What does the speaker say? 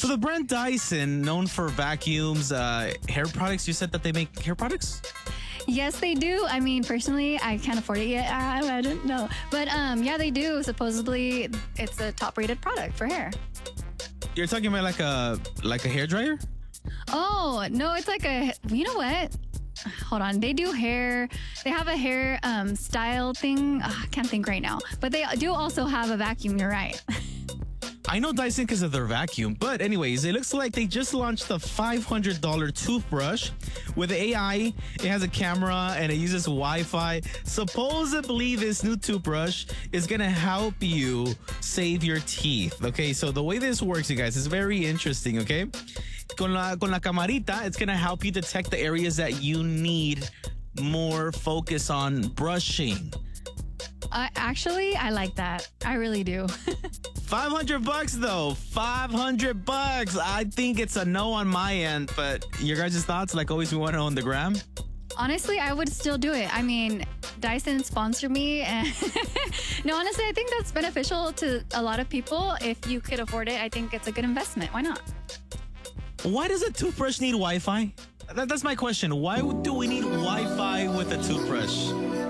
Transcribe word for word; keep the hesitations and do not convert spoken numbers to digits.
So the brand Dyson, known for vacuums, uh, hair products, you said that they make hair products? Yes, they do. I mean, personally, I can't afford it yet. I, I don't know. But um, yeah, they do. Supposedly, it's a top-rated product for hair. You're talking about like a like a hair dryer? Oh, no, it's like a, you know what? Hold on. They do hair. They have a hair um, style thing. Ugh, I can't think right now. But they do also have a vacuum. You're right. I know Dyson because of their vacuum, but anyways, it looks like they just launched the five hundred dollars toothbrush with A I. It has a camera and it uses Wi-Fi. Supposedly, this new toothbrush is going to help you save your teeth. Okay, so the way this works, you guys, is very interesting, okay? Con la, con la camarita, it's going to help you detect the areas that you need more focus on brushing. Uh, actually, I like that. I really do. five hundred bucks though. five hundred bucks. I think it's a no on my end, but your guys' thoughts, like always, we want to know on the gram. Honestly, I would still do it. I mean, Dyson sponsored me. And no, honestly, I think that's beneficial to a lot of people. If you could afford it, I think it's a good investment. Why not? Why does a toothbrush need Wi-Fi? That, that's my question. Why do we need Wi-Fi with a toothbrush?